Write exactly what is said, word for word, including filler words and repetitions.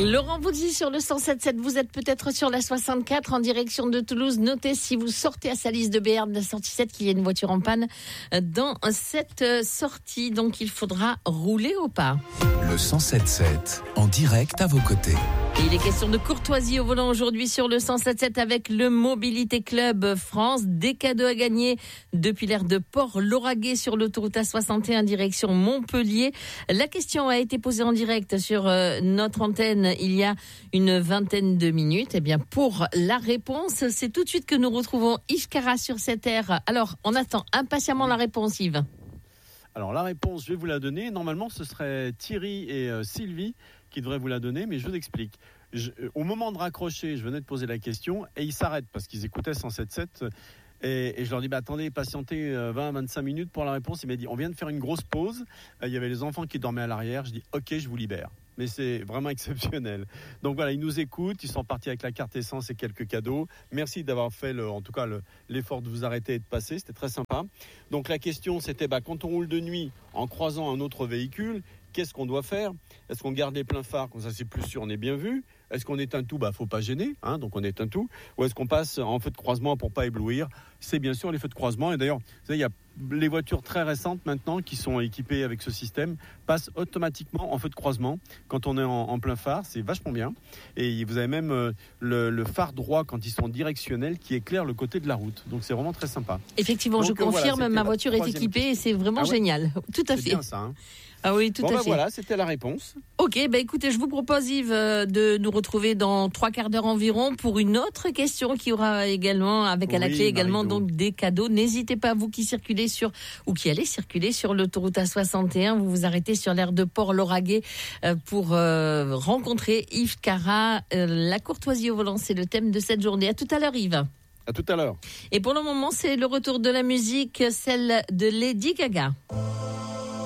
Laurent vous dit sur le cent sept sept, vous êtes peut-être sur la soixante-quatre en direction de Toulouse. Notez si vous sortez à Salis de Béarn, la sortie sept, qu'il y a une voiture en panne dans cette sortie. Donc il faudra rouler au pas. Le cent sept sept, en direct à vos côtés. Et il est question de courtoisie au volant aujourd'hui sur le cent sept sept avec le Mobilité Club France. Des cadeaux à gagner depuis l'aire de Port-Lauragais sur l'autoroute A soixante et un direction Montpellier. La question a été posée en direct sur euh, notre antenne il y a une vingtaine de minutes. Et bien pour la réponse, c'est tout de suite que nous retrouvons Yves Cara sur cette aire. Alors on attend impatiemment la réponse, Yves. Alors la réponse, je vais vous la donner. Normalement, ce serait Thierry et euh, Sylvie qui devraient vous la donner, mais je vous explique. Je, euh, au moment de raccrocher, je venais de poser la question et ils s'arrêtent parce qu'ils écoutaient cent sept sept. Et, et je leur dis, bah, attendez, patientez euh, vingt à vingt-cinq minutes pour la réponse. Il m'a dit, on vient de faire une grosse pause. Euh, il y avait les enfants qui dormaient à l'arrière. Je dis, ok, je vous libère. Mais c'est vraiment exceptionnel. Donc voilà, ils nous écoutent, ils sont partis avec la carte essence et quelques cadeaux. Merci d'avoir fait, le, en tout cas, le, l'effort de vous arrêter et de passer, c'était très sympa. Donc la question, c'était, bah, quand on roule de nuit en croisant un autre véhicule, qu'est-ce qu'on doit faire ? Est-ce qu'on garde les pleins phares, comme ça c'est plus sûr, on est bien vu ? Est-ce qu'on éteint tout ? Bah, faut pas gêner, hein, donc on éteint tout. Ou est-ce qu'on passe en feu de croisement pour pas éblouir ? C'est bien sûr les feux de croisement. Et d'ailleurs, vous savez, il y a les voitures très récentes maintenant qui sont équipées avec ce système passent automatiquement en feu de croisement quand on est en, en plein phare. C'est vachement bien. Et vous avez même euh, le, le phare droit quand ils sont directionnels qui éclaire le côté de la route. Donc c'est vraiment très sympa. Effectivement, donc, je confirme, voilà, ma voiture est équipée et c'est vraiment ah ouais génial. Tout à c'est fait. C'est bien ça. Hein. Ah oui, tout bon, à bah fait. Voilà, c'était la réponse. Ok, bah écoutez, je vous propose, Yves, de nous retrouver dans trois quarts d'heure environ pour une autre question qui aura également, avec à la oui, clé également, Marie-Do. donc des cadeaux. N'hésitez pas, vous qui circulez sur, ou qui allez circuler sur l'autoroute A soixante et un, vous vous arrêtez sur l'aire de Port-Lauragais euh, pour euh, rencontrer Yves Cara. Euh, la courtoisie au volant, c'est le thème de cette journée. À tout à l'heure, Yves. À tout à l'heure. Et pour le moment, c'est le retour de la musique, celle de Lady Gaga.